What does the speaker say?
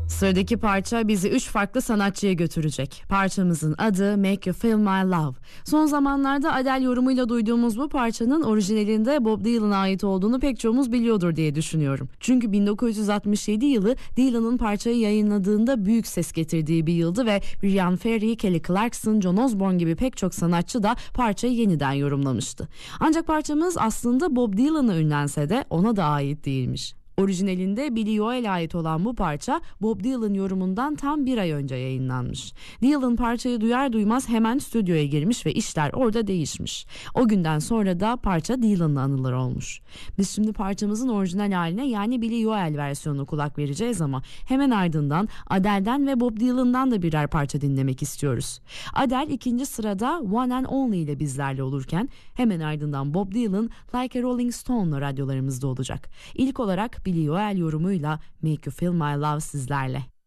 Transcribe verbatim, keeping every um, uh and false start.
Sıradaki parça bizi üç farklı sanatçıya götürecek. Parçamızın adı Make You Feel My Love. Son zamanlarda Adele yorumuyla duyduğumuz bu parçanın orijinalinde Bob Dylan'a ait olduğunu pek çoğumuz biliyordur diye düşünüyorum. Çünkü bin dokuz yüz altmış yedi yılı Dylan'ın parçayı yayınladığında büyük ses getirdiği bir yıldı ve Bryan Ferry, Kelly Clarkson, John Osborne gibi pek çok sanatçı da parçayı yeniden yorumlamıştı. Ancak parçamız aslında Bob Dylan'a ünlense de ona da ait değilmiş. Orijinalinde Billy Joel'e ait olan bu parça Bob Dylan yorumundan tam bir ay önce yayınlanmış. Dylan parçayı duyar duymaz hemen stüdyoya girmiş ve işler orada değişmiş. O günden sonra da parça Dylan'la anılır olmuş. Biz şimdi parçamızın orijinal haline yani Billy Joel versiyonuna kulak vereceğiz ama hemen ardından Adele'den ve Bob Dylan'dan da birer parça dinlemek istiyoruz. Adele ikinci sırada One and Only ile bizlerle olurken hemen ardından Bob Dylan Like a Rolling Stone'la radyolarımızda olacak. İlk olarak Billy Joel yorumuyla Make You Feel My Love sizlerle.